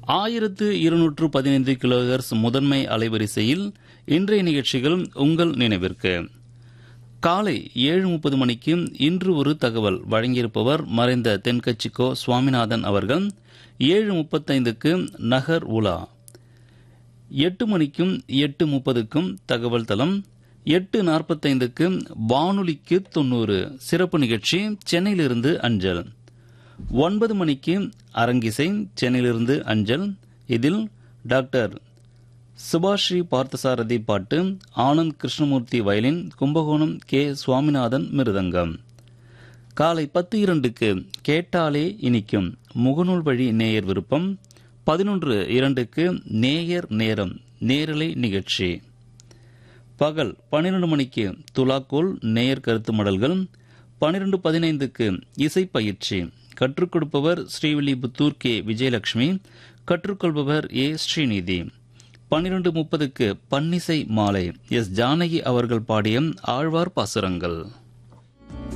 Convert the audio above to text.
1215 kilohertz முதன்மை அலைவரிசையில் இன்றைய நிகழ்ச்சிகள் உங்கள் நினைவிற்கு. காலை 7:30 மணிக்கு இன்று ஒரு தகவல் வழங்கியிருப்பவர் மறைந்த தென்கட்சிக்கோ சுவாமிநாதன் அவர்கள். 7:35க்கு நகர் உலா. 8 மணிக்கும் 8:30க்கும் தகவல் தளம். 8:45க்கு வானொலிக்கு 90 சிறப்பு நிகழ்ச்சி சென்னையிலிருந்து அஞ்சல். 9 மணிக்கு அரங்கிசை சென்னையிலிருந்து அஞ்சல். இதில் டாக்டர் சுபாஸ்ரீ பார்த்தசாரதி பாட்டு, ஆனந்த் கிருஷ்ணமூர்த்தி வயலின், கும்பகோணம் கே சுவாமிநாதன் மிருதங்கம். காலை 10:02க்கு கேட்டாலே இனிக்கும் முகநூல் வழி நேயர் விருப்பம். 11:02க்கு நேயர் நேரம் நேரலை நிகழ்ச்சி. பகல் 12 மணிக்கு துலாக்கோல் நேயர் கருத்து மடல்கள். 12:15க்கு இசைப்பயிற்சி. கற்றுக் கொடுப்பவர் ஸ்ரீவில்லிபுத்தூர் கே விஜயலட்சுமி. கற்றுக்கொள்பவர் ஏ ஸ்ரீநிதி. 12:30க்கு பன்னிசை மாலை எஸ் ஜானகி அவர்கள் பாடிய ஆழ்வார் பாசுரங்கள்.